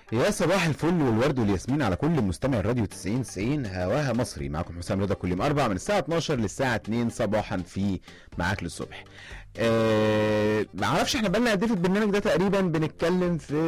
يا صباح الفل والورد والياسمين على كل مستمع الراديو 90 هواها مصري. معكم حسام رضا كل يوم اربع من الساعه 12 للساعه 2 صباحا في معاك للصبح. ما اعرفش احنا بقالنا قد ايه في البرنامج ده، تقريبا بنتكلم في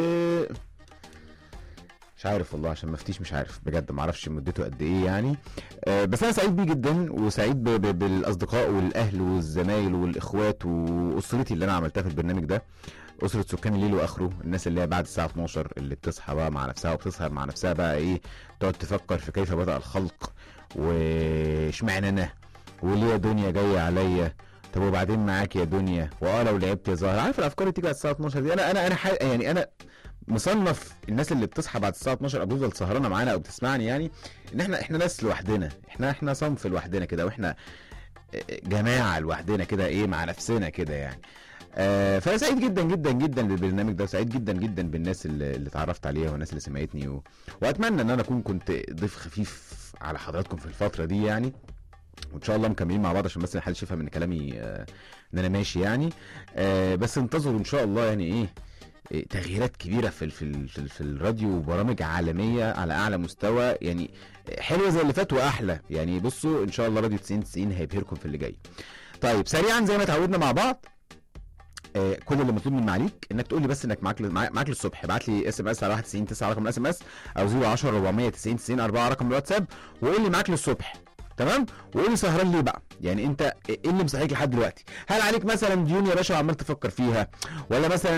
مش عارف والله، عشان ما افتيش مش عارف بجد، ما اعرفش مدته قد ايه يعني. بس انا سعيد بيه جدا، وسعيد بالاصدقاء والاهل والزمايل والاخوات واسرتي اللي انا عملتها في البرنامج ده. أسرة سكان الليل وآخره، الناس اللي هي بعد الساعة 12 اللي بتصحى بقى مع نفسها وبتسهر مع نفسها بقى إيه، تقعد تفكر في كيف بدأ الخلق واشمعنى أنا وليه يا دنيا جاية عليا، طب وبعدين معاك يا دنيا، لو لعبت يا زهر. عارف الأفكار اللي تيجي على الساعة 12 دي، يعني أنا مصنف الناس اللي بتصحى بعد الساعة 12 أو بتفضل سهرانة معانا أو بتسمعني، يعني إن إحنا ناس لوحدنا، إحنا صنف لوحدنا كده، وإحنا جماعة لوحدنا كده، إيه مع نفسنا كده يعني. فانا سعيد جدا جدا جدا بالبرنامج ده، وسعيد جدا جدا بالناس اللي اتعرفت عليها والناس اللي سمعتني واتمنى ان انا كنت ضيف خفيف على حضراتكم في الفتره دي يعني. وان شاء الله مكملين مع بعض، عشان بس محدش يفهم من كلامي ان انا ماشي يعني. بس انتظروا ان شاء الله يعني تغييرات كبيره في الراديو، وبرامج عالميه على اعلى مستوى يعني، حلوه زي اللي فات واحلى يعني. بصوا ان شاء الله راديو 90 هيبهركم في اللي جاي. طيب سريعا زي ما اتعودنا مع بعض، كل اللي مطلوب من عليك انك تقول لي بس انك معاك للصبح. ابعت لي اس ام اس على 199 رقم الاس ام اس، او 010 490 90 4 رقم الواتساب، وقول لي معاك للصبح. تمام. وقول لي سهران ليه بقى، يعني انت ايه اللي مصحيك لحد دلوقتي؟ هل عليك مثلا ديون يا باشا وعمال تفكر فيها، ولا مثلا